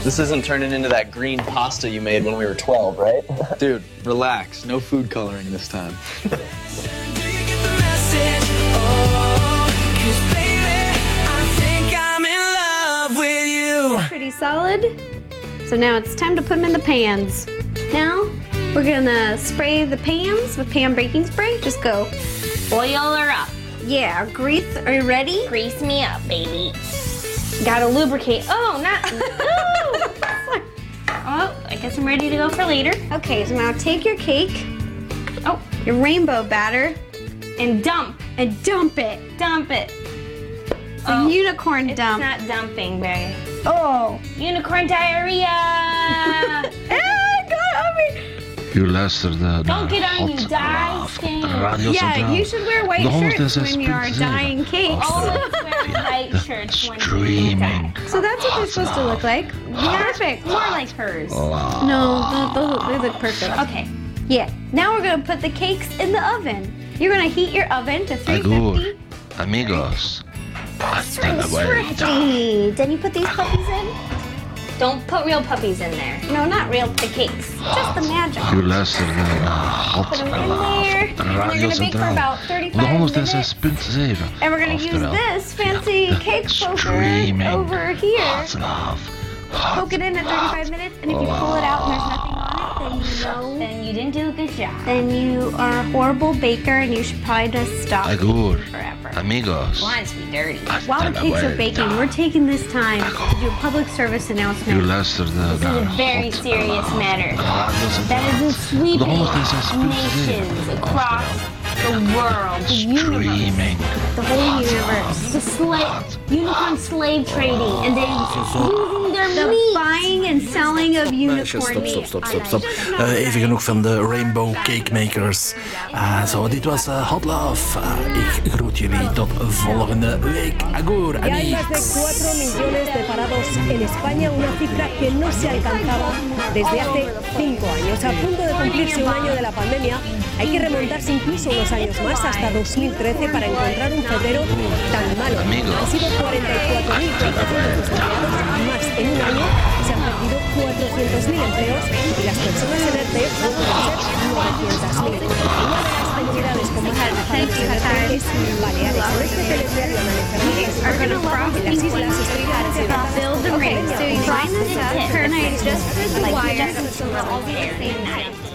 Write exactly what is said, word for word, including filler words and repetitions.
This isn't turning into that green pasta you made when we were twelve, right? Dude, relax. No food coloring this time. Pretty solid. So now it's time to put them in the pans. Now we're gonna spray the pans with pan baking spray. Just go. Oil her up. Yeah, grease. Are you ready? Grease me up, baby. Gotta lubricate. Oh, not. Ooh. Oh, I guess I'm ready to go for later. Okay, so now take your cake, Oh, your rainbow batter, and dump. and dump it. Dump it. It's a unicorn It's dump. not dumping, Barry. Oh. Unicorn diarrhea. Ah, God, help me. U luistert naar Don't get on you, Hot die Love skin. op Radio Yeah, Centraal. you should wear white De shirts honderdzes when you are punt zeven. dyeing cakes. Always wear white shirts when you Streaming. So that's what they're supposed to look like. Perfect. More like hers. No, those, they look perfect. Okay. Yeah. Now we're gonna put the cakes in the oven. You're gonna heat your oven to three Agur, fifty. amigos. Hasta la vuelta. Hey, did you put these puppies in? Don't put real puppies in there. No, not real. The cakes. Just the magic. U luistert naar Hot Put them in Love there. op And they're Radio gonna bake for Centraal. about Op de thirty-five honderdzes minutes. punt zeven. And we're gonna use Oftewel, this fancy de cake poker streaming over here. Hot Love. Hot Poke it in at thirty-five minutes, and if you pull it out and there's nothing on it, then you know. Then you didn't do a good job. Then you are a horrible baker, and you should probably just stop Agur, forever. amigos. Wants to be dirty. While the cakes are baking, we're taking this time to do a public service U announcement. luistert This is naar a very Hot serious Love matter op Radio that Centraal. is sweeping De honderdzes punt zeven. nations across the world, the universe, Streaming. The whole universe. the slave, unicorn slave trading, and then losing their The meat. buying and selling of unicorn Stop, meat. stop, stop, stop, stop. Eh, even genoeg van de Rainbow Cake Makers. Eh, zo, dit was eh, Hot Love. Eh, ik groet jullie tot volgende week. Agur, Ya hay amigos. más de cuatro millones de parados en España, una cifra que no se alcanzaba desde hace cinco años. A punto de cumplirse un año de la pandemia, hay que remontarse incluso unos años más, hasta dos mil trece, para encontrar un febrero tan malo. Amigos. Han sido cuarenta y cuatro mil cuatrocientos desempleados más en un año, se han perdido cuatrocientos mil empleos y las personas en ERTE pueden ser novecientos mil. Una de las comunidades con más trabajadoras en ERTE es Baleares. En este telediario analizaremos Are gonna frost en las these islas pieces estrellas to build the ring. So you line this up, turn it just for the Like, wire. just So they'll all be the same height.